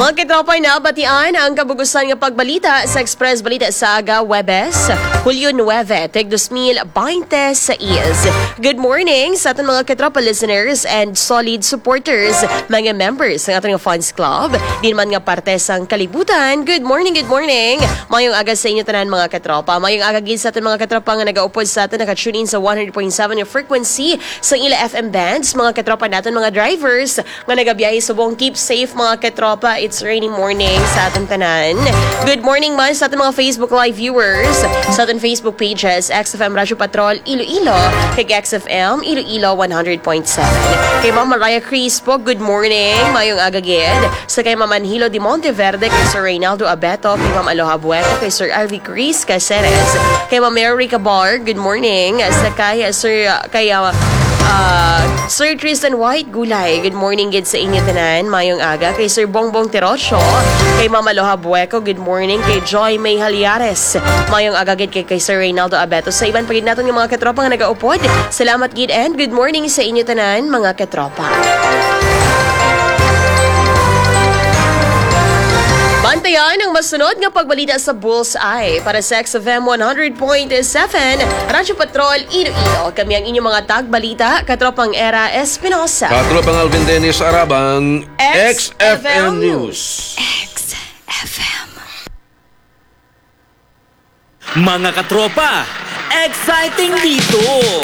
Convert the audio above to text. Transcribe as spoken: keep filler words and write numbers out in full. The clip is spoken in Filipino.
Mga kitropa na batian ang kabugusan ng pagbalita sa Express Balita Saga Webes, Hulyo nueve, Teg dos mil veintiséis. Good morning sa ating mga kitropa listeners and solid supporters, mga members ng ating fans club, di naman nga parte sang kalibutan. Good morning, good morning. Mayong aga sa inyo tanan mga kitropa. Mayong aga gid sa ating mga kitropa nga nagaupod sa atin, nakatune in sa one hundred point seven yung frequency sa ila F M bands. Mga kitropa natin, mga drivers nga nagabiyahe sa buong keep safe mga kitropa. It's rainy morning sa ating tanan. Good morning man sa ating mga Facebook Live viewers, sa ating Facebook pages, X F M Radyo Patrol Iloilo, kay X F M Iloilo one hundred point seven. Kay Ma'am Mariah Crispo, good morning, mayong agagid. Sa kay Ma'am Anhilo de Monteverde, kay Sir Reynaldo Abeto, kay Ma'am Aloha Bueco, kay Sir Alvi Chris Caceres, kay Ma'am Mary Cabar, good morning. Sa kay Sir, kay uh, Uh, Sir Tristan White Gulay, good morning gid sa inyo tanan, mayong aga. Kay Sir Bongbong Tirosio, kay Mama Loha Bueco, good morning. Kay Joy May Haliares, mayong aga gid kay, kay Sir Reynaldo Abeto. Sa iban pagid natin yung mga katropa nga nagaupod, salamat gid and good morning sa inyo tanan mga katropa. Bantayan ang masunod nga pagbalita sa Bullseye para sa X F M one hundred point seven, Radyo Patrol Iloilo. Kami ang inyong mga tagbalita, katropang Era Espinosa. Katropang Alvin Dennis Arabang, X F M News. X F M. Mga katropa, exciting dito!